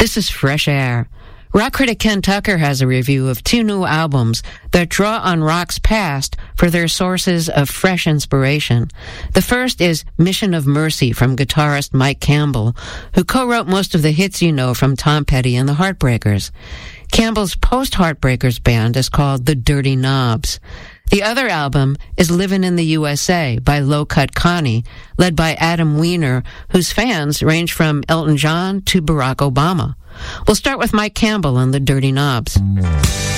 This is Fresh Air. Rock critic Ken Tucker has a review of 2 new albums that draw on rock's past for their sources of fresh inspiration. The first is Mission of Mercy from guitarist Mike Campbell, who co-wrote most of the hits you know from Tom Petty and the Heartbreakers. Campbell's post-Heartbreakers band is called the Dirty Knobs. The other album is Livin' in the USA by Low Cut Connie, led by Adam Weiner, whose fans range from Elton John to Barack Obama. We'll start with Mike Campbell and the Dirty Knobs.